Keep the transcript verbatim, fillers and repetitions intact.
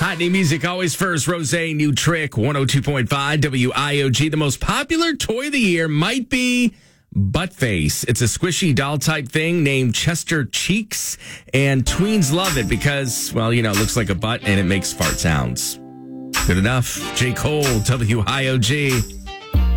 Hot new music always first. Rose, new trick, one oh two point five W I O G. The most popular toy of the year might be Buttface. It's a squishy doll type thing named Chester Cheeks, and tweens love it because, well, you know, it looks like a butt and it makes fart sounds. Good enough. J. Cole, W I O G.